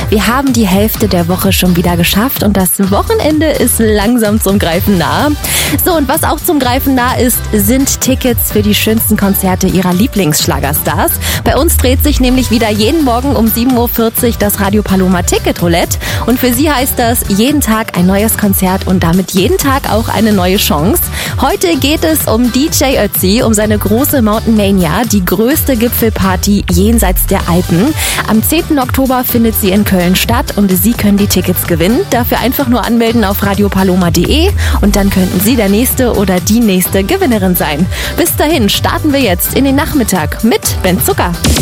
Wir haben die Hälfte der Woche schon wieder geschafft und das Wochenende ist langsam zum Greifen nah. So, und was auch zum Greifen nah ist, sind Tickets für die schönsten Konzerte ihrer Lieblingsschlagerstars. Bei uns dreht sich nämlich wieder jeden Morgen um 7.40 Uhr das Radio Paloma Ticket Roulette. Und für Sie heißt das jeden Tag ein neues Konzert und damit jeden Tag auch eine neue Chance. Heute geht es um DJ Ötzi, um seine große Mountain Mania, die größte Gipfelparty jenseits der Alpen. Am 10. Oktober findet sie in Köln statt und Sie können die Tickets gewinnen. Dafür einfach nur anmelden auf radiopaloma.de und dann könnten Sie der nächste oder die nächste Gewinnerin sein. Bis dahin starten wir jetzt in den Nachmittag mit Ben Zucker.